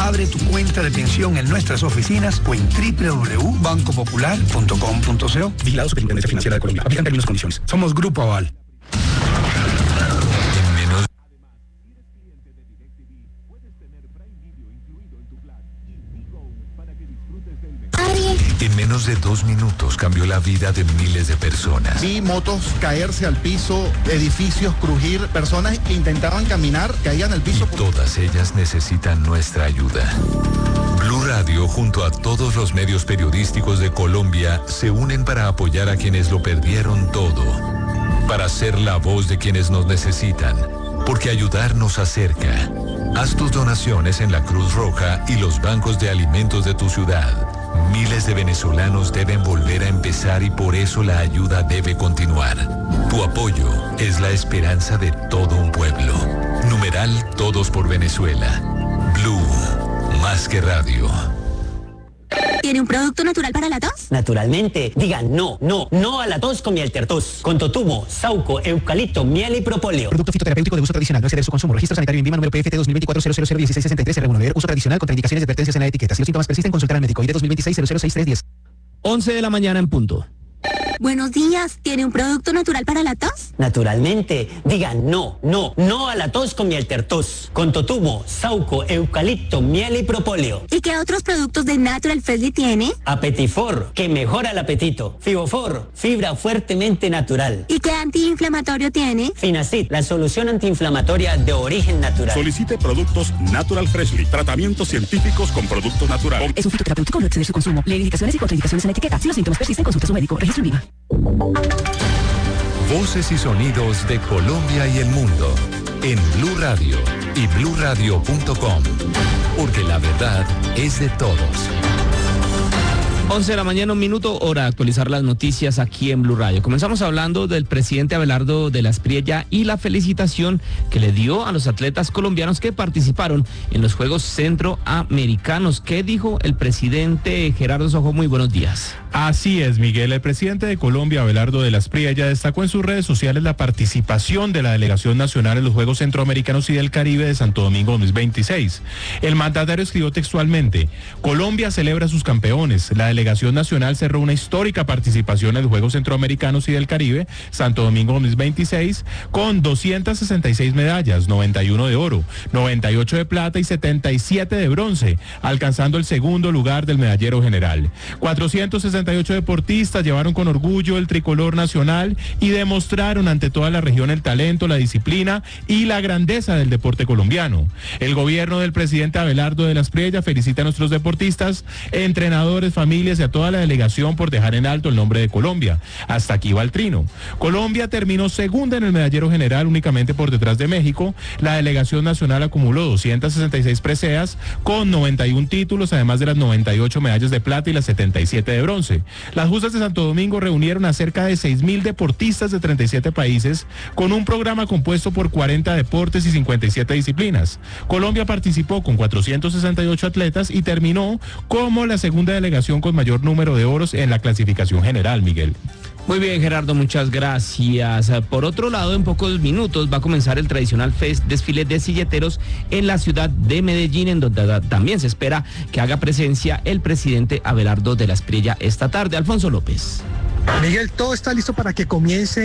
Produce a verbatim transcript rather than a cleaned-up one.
Abre tu cuenta de pensión en nuestras oficinas o en doble u doble u doble u punto banco popular punto com punto co. Vigilado Superintendencia Financiera de Colombia. Aplican términos y condiciones. Somos Grupo Aval. En menos de dos minutos cambió la vida de miles de personas. Vi motos caerse al piso, edificios crujir, personas que intentaban caminar, caían al piso. Y todas ellas necesitan nuestra ayuda. Blue Radio, junto a todos los medios periodísticos de Colombia, se unen para apoyar a quienes lo perdieron todo. Para ser la voz de quienes nos necesitan. Porque ayudar nos acerca. Haz tus donaciones en la Cruz Roja y los bancos de alimentos de tu ciudad. Miles de venezolanos deben volver a empezar y por eso la ayuda debe continuar. Tu apoyo es la esperanza de todo un pueblo. Numeral Todos por Venezuela. Blue, más que radio. ¿Tiene un producto natural para la tos? Naturalmente. Digan no, no, no a la tos con Mieltertos. Con totumo, sauco, eucalipto, miel y propóleo. Producto fitoterapéutico de uso tradicional. No exceder su consumo. Registro sanitario INVIMA número P F T dos mil veinticuatro cero cero cero dieciséis sesenta y tres R uno. Leer uso tradicional con indicaciones y advertencias en la etiqueta. Si los síntomas persisten, consultar al médico. I D dos mil veintiséis cero cero seis tres diez. once de la mañana en punto. Buenos días. ¿Tiene un producto natural para la tos? Naturalmente. Digan no, no, no a la tos con Mieltertos. Con totumo, sauco, eucalipto, miel y propóleo. ¿Y qué otros productos de Natural Freshly tiene? Apetifor, que mejora el apetito. Fibofor, fibra fuertemente natural. ¿Y qué antiinflamatorio tiene? Finacid, la solución antiinflamatoria de origen natural. Solicite productos Natural Freshly. Tratamientos científicos con productos naturales. Es un fitoterapéutico, no exceder su consumo. Leer indicaciones y contraindicaciones en la etiqueta. Si los síntomas persisten, consulte a su médico. Registro INVIMA. Voces y sonidos de Colombia y el mundo en Blue Radio y blue radio punto com, porque la verdad es de todos. once de la mañana, un minuto, hora de actualizar las noticias aquí en Blue Radio. Comenzamos hablando del presidente Abelardo de la Espriella y la felicitación que le dio a los atletas colombianos que participaron en los Juegos Centroamericanos. ¿Qué dijo el presidente Gerardo Sojo? Muy buenos días. Así es, Miguel. El presidente de Colombia, Abelardo de la Espriella, destacó en sus redes sociales la participación de la delegación nacional en los Juegos Centroamericanos y del Caribe de Santo Domingo dos mil veintiséis. El mandatario escribió textualmente: Colombia celebra a sus campeones. La delegación nacional cerró una histórica participación en los Juegos Centroamericanos y del Caribe, Santo Domingo dos mil veintiséis, con doscientas sesenta y seis medallas, noventa y uno de oro, noventa y ocho de plata y setenta y siete de bronce, alcanzando el segundo lugar del medallero general. cuatrocientos sesenta y ocho deportistas llevaron con orgullo el tricolor nacional y demostraron ante toda la región el talento, la disciplina y la grandeza del deporte colombiano. El gobierno del presidente Abelardo de la Espriella felicita a nuestros deportistas, entrenadores, familias y a toda la delegación por dejar en alto el nombre de Colombia. Hasta aquí va el trino. Colombia terminó segunda en el medallero general, únicamente por detrás de México. La delegación nacional acumuló doscientas sesenta y seis preseas con noventa y uno títulos, además de las noventa y ocho medallas de plata y las setenta y siete de bronce. Las justas de Santo Domingo reunieron a cerca de seis mil deportistas de treinta y siete países con un programa compuesto por cuarenta deportes y cincuenta y siete disciplinas. Colombia participó con cuatrocientos sesenta y ocho atletas y terminó como la segunda delegación con mayor número de oros en la clasificación general, Miguel. Muy bien, Gerardo, muchas gracias. Por otro lado, en pocos minutos va a comenzar el tradicional fest desfile de silleteros en la ciudad de Medellín, en donde también se espera que haga presencia el presidente Abelardo de la Espriella esta tarde. Alfonso López. Miguel, todo está listo para que comience